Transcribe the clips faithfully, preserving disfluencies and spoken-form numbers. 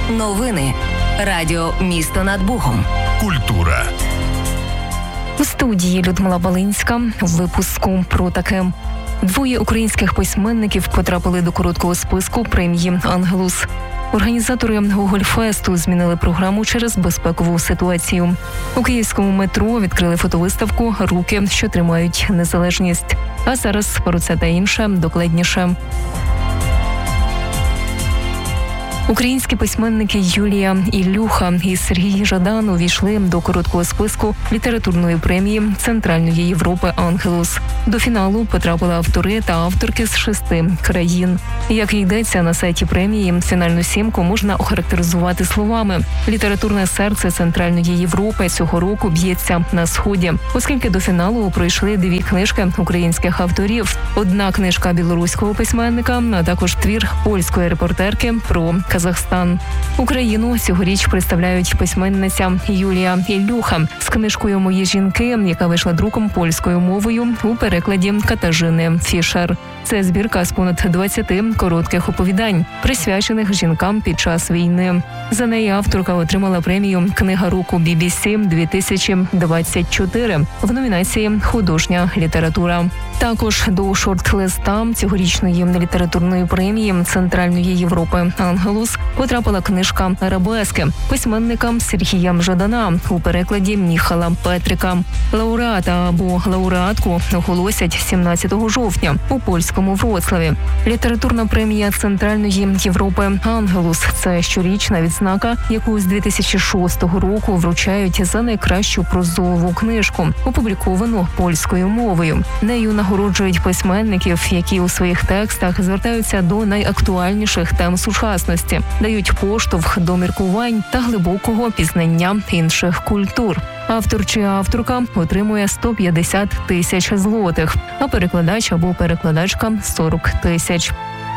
Новини. Радіо «Місто над Богом». Культура. У студії Людмила Балинська. В випуску про таке. Двоє українських письменників потрапили до короткого списку премії «Ангелус». Організатори Гогольфесту змінили програму через безпекову ситуацію. У київському метро відкрили фотовиставку «Руки, що тримають незалежність». А зараз про це та інше докладніше. Українські письменники Юлія Іллюха і Сергій Жадан увійшли до короткого списку літературної премії Центральної Європи «Ангелус». До фіналу потрапили автори та авторки з шести країн. Як йдеться на сайті премії, фінальну сімку можна охарактеризувати словами: «Літературне серце Центральної Європи цього року б'ється на Сході», оскільки до фіналу пройшли дві книжки українських авторів. Одна книжка білоруського письменника, а також твір польської репортерки про Казахстан. Україну цьогоріч представляють письменниця Юлія Іллюха з книжкою «Мої жінки», яка вийшла друком польською мовою у перекладі Катажини Фішер. Це збірка з понад двадцяти коротких оповідань, присвячених жінкам під час війни. За неї авторка отримала премію «Книга року бі бі сі дві тисячі двадцять чотири» в номінації «Художня література». Також до шорт-листа цьогорічної літературної премії Центральної Європи «Ангелус» потрапила книжка «Арабески» письменника Сергія Жадана у перекладі Міхала Петрика. Лауреата або лауреатку оголосять сімнадцятого жовтня у польському Вроцлаві. Літературна премія Центральної Європи «Ангелус» – це щорічна відзнака, яку з дві тисячі шостого року вручають за найкращу прозову книжку, опубліковану польською мовою. Нею нагороджують письменників, які у своїх текстах звертаються до найактуальніших тем сучасності, дають поштовх до міркувань та глибокого пізнання інших культур. Автор чи авторка отримує сто п'ятдесят тисяч злотих, а перекладач або перекладачка – сорок тисяч.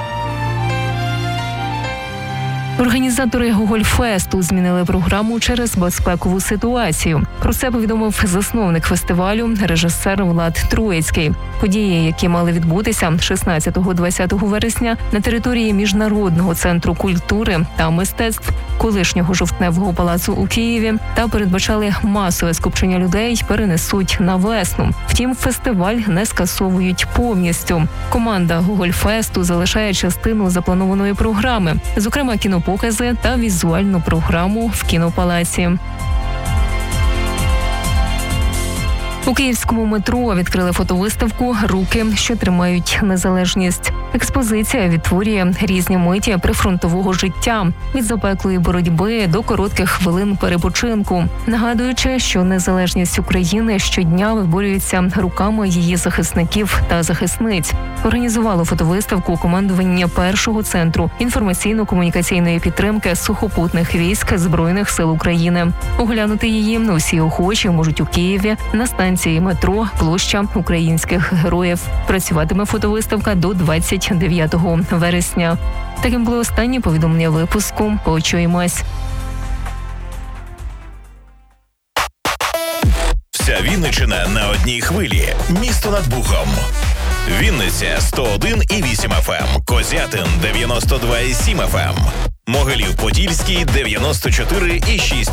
Організатори Гогольфесту змінили програму через безпекову ситуацію. Про це повідомив засновник фестивалю, режисер Влад Троїцький. Події, які мали відбутися шістнадцятого-двадцятого вересня на території Міжнародного центру культури та мистецтв колишнього Жовтневого палацу у Києві та передбачали масове скупчення людей, перенесуть на весну. Втім, фестиваль не скасовують повністю. Команда Гогольфесту залишає частину запланованої програми, зокрема кінопокази та візуальну програму в кінопалаці. У київському метро відкрили фотовиставку «Руки, що тримають незалежність». Експозиція відтворює різні миті прифронтового життя – від запеклої боротьби до коротких хвилин перепочинку, нагадуючи, що незалежність України щодня виборюється руками її захисників та захисниць. Організувало фотовиставку командування першого центру інформаційно-комунікаційної підтримки сухопутних військ Збройних сил України. Оглянути її усі охочі можуть у Києві на станції метро «Площа українських героїв». Працюватиме фотовиставка до двадцять дев'ятого вересня. Таким було останнє повідомлення випуску. Почуємось. Вся Вінниччина на одній хвилі. Місто над Бухом. Вінниця сто один і вісім еф ем, Козятин дев'яносто два і сім еф ем, Могилів-Подільський дев'яносто чотири і шість